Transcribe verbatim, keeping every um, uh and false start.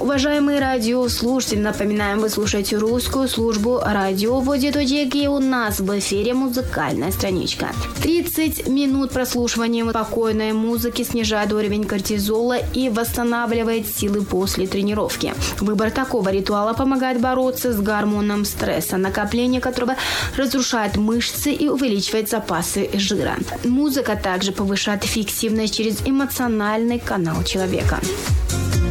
Уважаемые радиослушатели, напоминаем, вы слушаете русскую службу радио «Води Тоджеки». У нас в эфире музыкальная страничка. тридцать минут прослушивания спокойной музыки снижает уровень кортизола и восстанавливает силы после тренировки. Выбор такого ритуала помогает бороться с гормоном стресса, накопление которого разрушает мышцы и увеличивает запасы жира. Музыка также повышает эффективность через эмоциональный канал человека.